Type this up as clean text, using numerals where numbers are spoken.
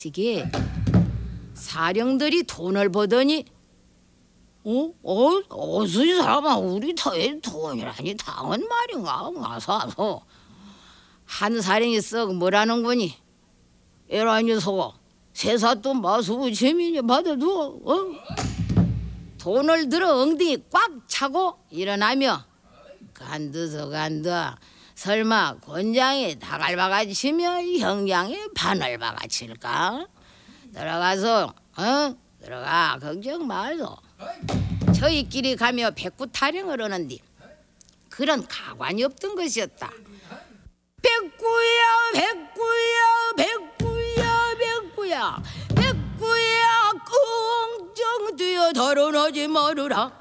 이게 사령들이 돈을 버더니 어서 이 사람아 우리 터에 돈이라니 당은 말인가 와서 한 사령이 썩 뭐라는거니 에라 녀석아 세사돈 마수부 재민이 받아두어 돈을 들어 엉덩이 꽉 차고 일어나며 간드서 설마 권장에 다갈바가 치며 형장에 바늘바가 칠까? 들어가서 들어가 걱정 말소. 저희끼리 가며 백구 타령을 하는디 그런 가관이 없던 것이었다. 백구야 백구야 백구야 백구야 백구야 끙정 뛰어 달아나지 말으라.